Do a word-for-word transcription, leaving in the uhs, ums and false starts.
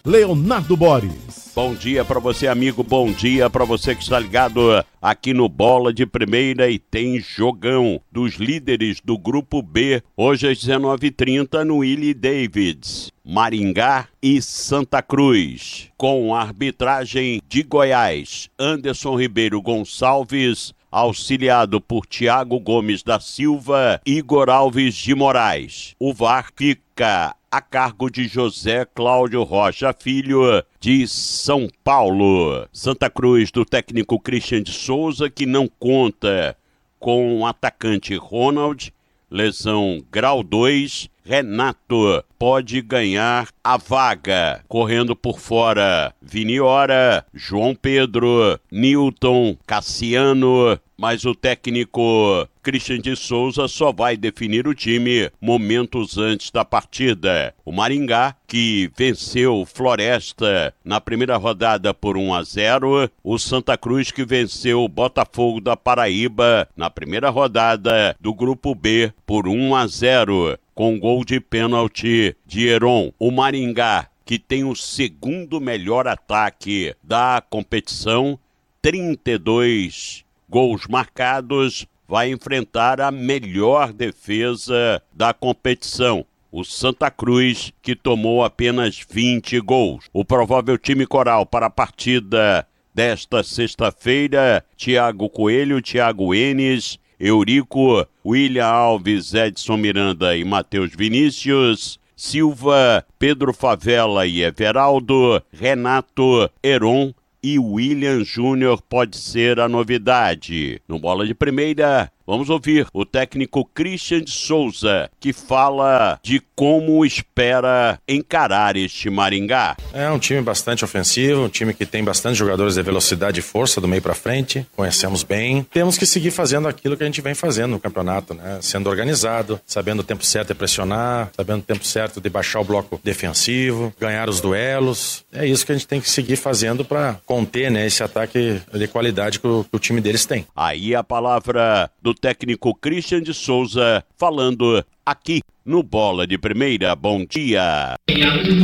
Leonardo Boris. Bom dia para você, amigo, bom dia para você que está ligado aqui no Bola de Primeira e tem jogão dos líderes do Grupo B, hoje às dezenove e trinta no Willie Davids, Maringá e Santa Cruz, com a arbitragem de Goiás, Anderson Ribeiro Gonçalves, auxiliado por Tiago Gomes da Silva e Igor Alves de Moraes. O V A R fica a cargo de José Cláudio Rocha Filho, de São Paulo. Santa Cruz, do técnico Christian de Souza, que não conta com o atacante Ronald, lesão grau dois. Renato pode ganhar a vaga. Correndo por fora, Viniora, João Pedro, Newton, Cassiano, mas o técnico Christian de Souza só vai definir o time momentos antes da partida. O Maringá, que venceu Floresta na primeira rodada por um a zero, o Santa Cruz, que venceu o Botafogo da Paraíba na primeira rodada do Grupo B por um a zero. Com gol de pênalti de Heron. O Maringá, que tem o segundo melhor ataque da competição, trinta e dois gols marcados, vai enfrentar a melhor defesa da competição, o Santa Cruz, que tomou apenas vinte gols. O provável time coral para a partida desta sexta-feira: Thiago Coelho, Thiago Enes, Eurico, William Alves, Edson Miranda e Matheus Vinícius, Silva, Pedro Favela e Everaldo, Renato, Heron e William Júnior pode ser a novidade. No Bola de Primeira, vamos ouvir o técnico Christian de Souza, que fala de como espera encarar este Maringá. É um time bastante ofensivo, um time que tem bastante jogadores de velocidade e força do meio para frente, conhecemos bem. Temos que seguir fazendo aquilo que a gente vem fazendo no campeonato, né? Sendo organizado, sabendo o tempo certo de pressionar, sabendo o tempo certo de baixar o bloco defensivo, ganhar os duelos. É isso que a gente tem que seguir fazendo para conter, né, esse ataque de qualidade que o, que o time deles tem. Aí a palavra do técnico Christian de Souza, falando aqui no Bola de Primeira. Bom dia.